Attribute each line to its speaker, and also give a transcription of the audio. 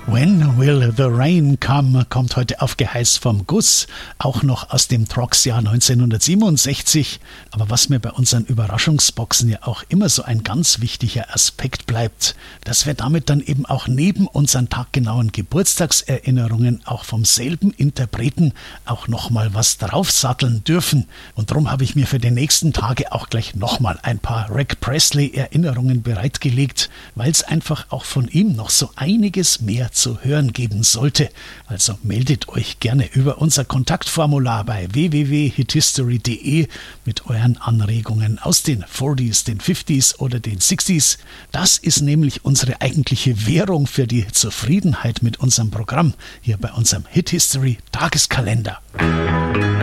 Speaker 1: When Will the Rain Come kommt heute auf Geheiß vom Guss, auch noch aus dem Trox-Jahr 1967. Aber was mir bei unseren Überraschungsboxen ja auch immer so ein ganz wichtiger Aspekt bleibt, dass wir damit dann eben auch neben unseren taggenauen Geburtstagserinnerungen auch vom selben Interpreten auch nochmal was draufsatteln dürfen. Und darum habe ich mir für die nächsten Tage auch gleich nochmal ein paar Rick Presley-Erinnerungen bereitgelegt, weil es einfach auch von ihm noch so einiges mehr zu hören geben sollte. Also meldet euch gerne über unser Kontaktformular bei www.hithistory.de mit euren Anregungen aus den 40s, den 50s oder den 60s. Das ist nämlich unsere eigentliche Währung für die Zufriedenheit mit unserem Programm hier bei unserem Hit History Tageskalender.